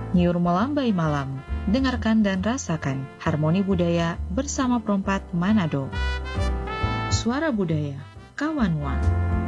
Nyiur melambai malam, dengarkan dan rasakan harmoni budaya bersama Perompak Manado. Suara Budaya, Kawan Wan.